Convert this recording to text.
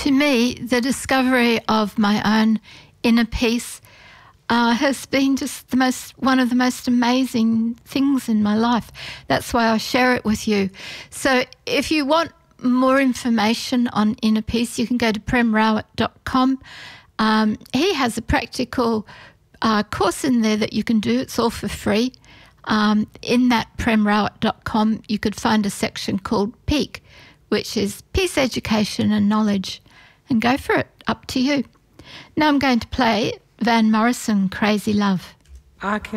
to me, the discovery of my own inner peace has been just one of the most amazing things in my life. That's why I share it with you. So if you want more information on inner peace, you can go to premrawat.com. He has a practical course in there that you can do. It's all for free. In that premrawat.com, you could find a section called PEAK, which is Peace, Education and Knowledge, and go for it. Up to you. Now I'm going to play Van Morrison, Crazy Love.